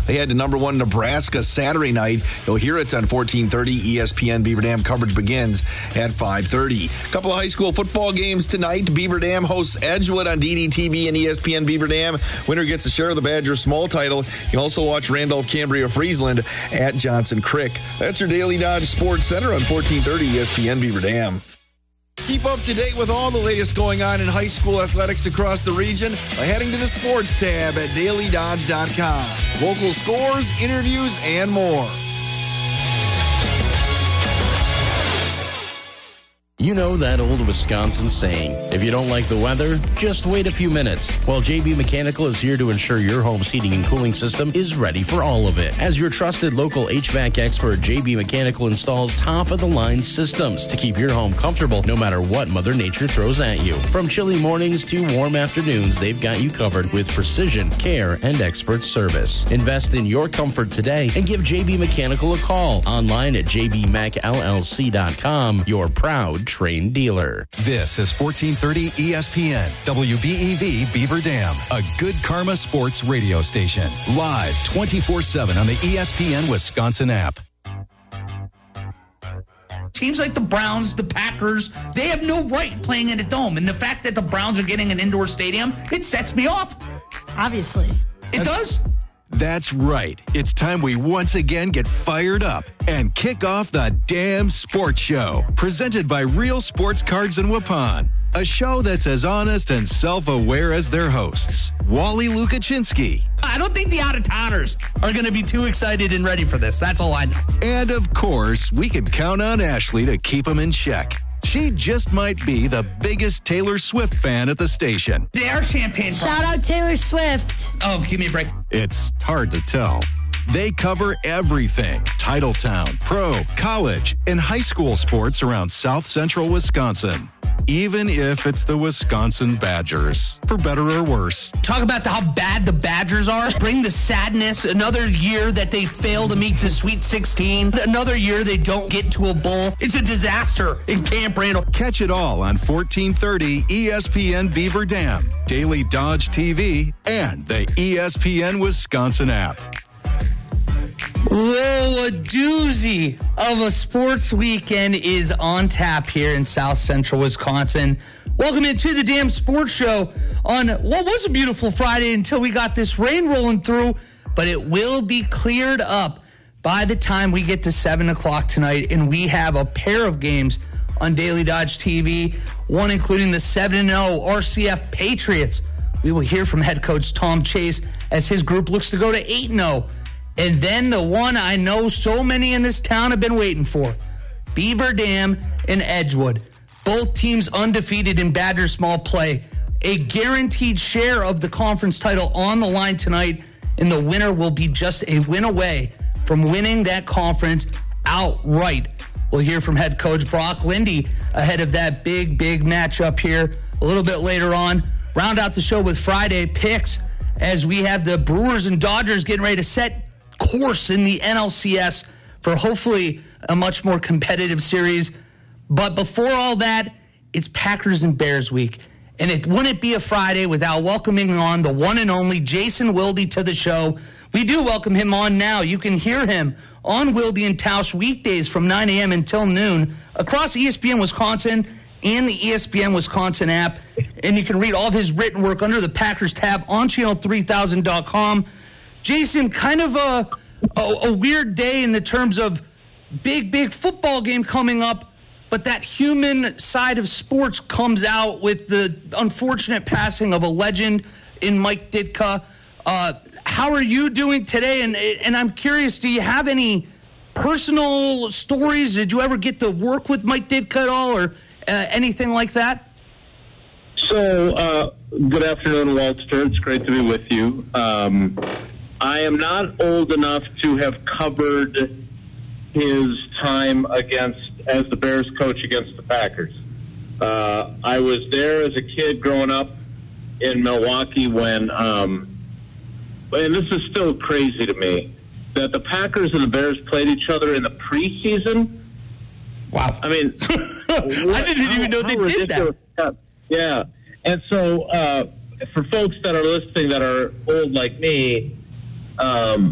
They head to number 1 Nebraska Saturday night. You'll hear it on 1430. ESPN Beaver Dam coverage begins at 5:30. A couple of high school football games tonight. Beaver Dam hosts Edgewood on DDTV and ESPN Beaver Dam. Winner gets a share of the Badger small title. You can also watch Randolph Cambria Friesland at Johnson Crick. That's your Daily Dodge Sports Center on 1430 ESPN Beaver Dam. Keep up to date with all the latest going on in high school athletics across the region by heading to the sports tab at dailydodge.com. Local scores, interviews, and more. You know that old Wisconsin saying, if you don't like the weather, just wait a few minutes. Well, JB Mechanical is here to ensure your home's heating and cooling system is ready for all of it. As your trusted local HVAC expert, JB Mechanical installs top-of-the-line systems to keep your home comfortable no matter what Mother Nature throws at you. From chilly mornings to warm afternoons, they've got you covered with precision, care, and expert service. Invest in your comfort today and give JB Mechanical a call. Online at jbmechllc.com, your proud trained dealer. This is 1430 ESPN, WBEV Beaver Dam, a Good Karma Sports radio station. Live 24/7 on the ESPN Wisconsin app. Teams like the Browns, the Packers, they have no right playing in a dome. And the fact that the Browns are getting an indoor stadium, it sets me off. Obviously. It does. That's right. It's time we once again get fired up and kick off the Damn Sports Show, presented by Real Sports Cards in Waupun. A show that's as honest and self-aware as their hosts, Wally Lukaczynski. I don't think the out-of-towners are going to be too excited and ready for this. That's all I know. And of course, we can count on Ashley to keep them in check. She just might be the biggest Taylor Swift fan at the station. They are champagne. Shout out Taylor Swift. Oh, give me a break. It's hard to tell. They cover everything: Titletown, pro, college, and high school sports around South Central Wisconsin. Even if it's the Wisconsin Badgers, for better or worse. Talk about how bad the Badgers are. Bring the sadness. Another year that they fail to meet the Sweet 16. Another year they don't get to a bowl. It's a disaster in Camp Randall. Catch it all on 1430 ESPN Beaver Dam, Daily Dodge TV, and the ESPN Wisconsin app. Whoa, a doozy of a sports weekend is on tap here in South Central Wisconsin. Welcome into the Damn Sports Show on what was a beautiful Friday until we got this rain rolling through, but it will be cleared up by the time we get to 7 o'clock tonight, and we have a pair of games on Daily Dodge TV, one including the 7-0 RCF Patriots. We will hear from head coach Tom Chase as his group looks to go to 8-0. And then the one I know so many in this town have been waiting for, Beaver Dam and Edgewood. Both teams undefeated in Badger small play. A guaranteed share of the conference title on the line tonight, and the winner will be just a win away from winning that conference outright. We'll hear from head coach Brock Lindy ahead of that big matchup here a little bit later on. Round out the show with Friday picks as we have the Brewers and Dodgers getting ready to set course in the NLCS for hopefully a much more competitive series. But before all that, it's Packers and Bears week. And it wouldn't be a Friday without welcoming on the one and only Jason Wilde to the show. We do welcome him on now. You can hear him on Wilde and Tausch weekdays from 9 a.m. until noon across ESPN Wisconsin and the ESPN Wisconsin app. And you can read all of his written work under the Packers tab on channel3000.com. Jason, kind of a weird day in the terms of big football game coming up, but that human side of sports comes out with the unfortunate passing of a legend in Mike Ditka. How are you doing today? And I'm curious, do you have any personal stories? Did you ever get to work with Mike Ditka at all or anything like that? So, good afternoon, Walter. It's great to be with you. I am not old enough to have covered his time as the Bears coach against the Packers. I was there as a kid growing up in Milwaukee when, and this is still crazy to me, that the Packers and the Bears played each other in the preseason. Wow. I mean, I didn't even know they did that. Yeah. And so for folks that are listening that are old like me,